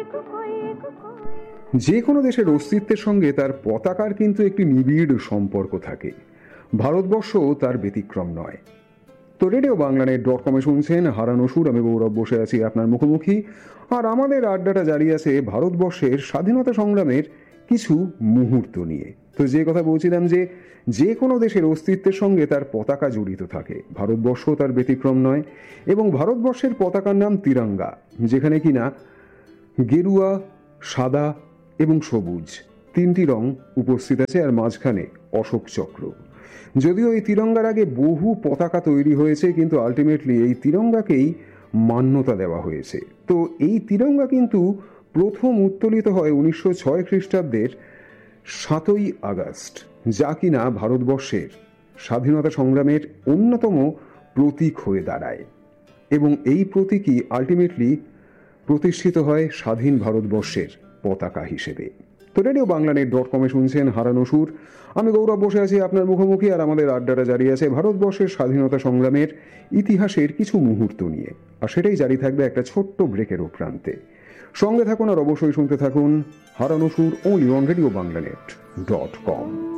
যে কোনো দেশের অস্তিত্বের সঙ্গে তার পতাকার কিন্তু একটি নিবিড় সম্পর্ক থাকে। ভারতবর্ষ তার ব্যতিক্রম নয়। তো রেডিও বাংলানেট.com-এ শুনছেন হারানো সুর। আমি গৌরব বসে আছি আপনার মুখোমুখি, আর আমাদের আড্ডাটা জারি আছে ভারতবর্ষের স্বাধীনতা সংগ্রামের কিছু মুহূর্ত নিয়ে। তো যে কথা বলছিলাম যে কোনো দেশের অস্তিত্বের সঙ্গে তার পতাকা জড়িত থাকে, ভারতবর্ষ তার ব্যতিক্রম নয়। এবং ভারতবর্ষের পতাকার নাম তিরঙ্গা, যেখানে কিনা গেরুয়া, সাদা এবং সবুজ তিনটি রং উপস্থিত আছে, আর মাঝখানে অশোক চক্র। যদিও এই তিরঙ্গার আগে বহু পতাকা তৈরি হয়েছে, কিন্তু আলটিমেটলি এই তিরঙ্গাকেই মান্যতা দেওয়া হয়েছে। তো এই তিরঙ্গা কিন্তু প্রথম উত্তোলিত হয় 1906 খ্রিস্টাব্দের 7ই আগস্ট, যা কিনা ভারতবর্ষের স্বাধীনতা সংগ্রামের অন্যতম প্রতীক হয়ে দাঁড়ায়। এবং এই প্রতীকই আলটিমেটলি প্রতিষ্ঠিত হয় স্বাধীন ভারতবর্ষের পতাকা হিসেবে। তো রেডিও বাংলানেট.com-এ শুনছেন হারানো সুর। আমি গৌরব বসে আছি আপনার মুখোমুখি, আর আমাদের আড্ডাটা জারি আছে ভারতবর্ষের স্বাধীনতা সংগ্রামের ইতিহাসের কিছু মুহূর্ত নিয়ে। আর সেটাই জারি থাকবে একটা ছোট্ট ব্রেকের প্রান্তে। সঙ্গে থাকুন আর অবশ্যই শুনতে থাকুন হারানো সুর, only on রেডিও বাংলানেট.com।